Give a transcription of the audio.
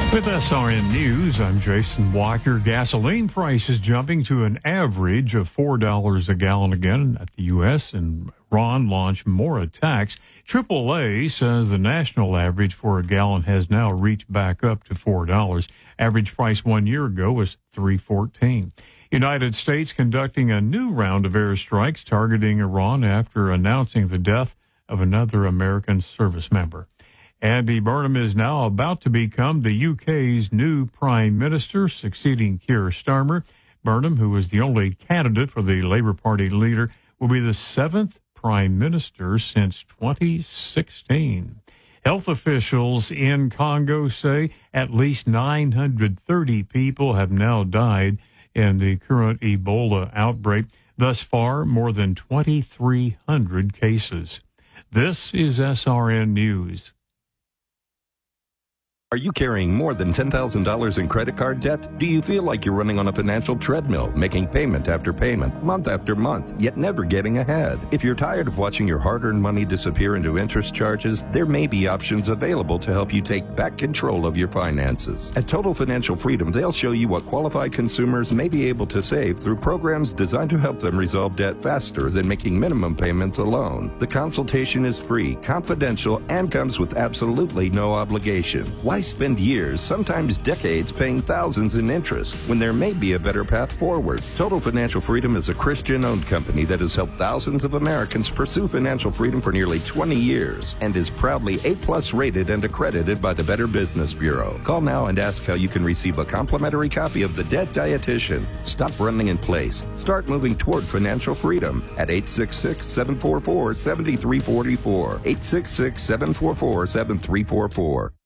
With SRN News, I'm Jason Walker. Gasoline prices jumping to an average of $4 a gallon again at the U.S. and Iran launched more attacks. AAA says the national average for a gallon has now reached back up to $4. Average price 1 year ago was $3.14. United States conducting a new round of airstrikes targeting Iran after announcing the death of another American service member. Andy Burnham is now about to become the UK's new Prime Minister, succeeding Keir Starmer. Burnham, who is the only candidate for the Labour Party leader, will be the seventh Prime Minister since 2016. Health officials in Congo say at least 930 people have now died in the current Ebola outbreak. Thus far, more than 2,300 cases. This is SRN News. Are you carrying more than $10,000 in credit card debt? Do you feel like you're running on a financial treadmill, making payment after payment, month after month, yet never getting ahead? If you're tired of watching your hard-earned money disappear into interest charges, there may be options available to help you take back control of your finances. At Total Financial Freedom, they'll show you what qualified consumers may be able to save through programs designed to help them resolve debt faster than making minimum payments alone. The consultation is free, confidential, and comes with absolutely no obligation. Why spend years, sometimes decades, paying thousands in interest when there may be a better path forward? Total Financial Freedom is a Christian-owned company that has helped thousands of Americans pursue financial freedom for nearly 20 years and is proudly A+ rated and accredited by the Better Business Bureau. Call now and ask how you can receive a complimentary copy of The Debt Dietitian. Stop running in place. Start moving toward financial freedom at 866-744-7344. 866-744-7344.